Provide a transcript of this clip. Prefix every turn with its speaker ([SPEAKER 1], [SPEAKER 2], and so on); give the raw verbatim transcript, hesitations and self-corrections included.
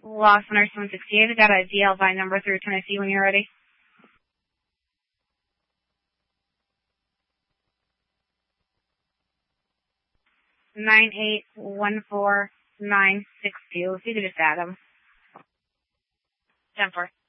[SPEAKER 1] Lost Nurse one sixty-eight. I got a D L V I number through Tennessee when you're ready. Nine eight one four nine six two. If you could just add them. Ten four.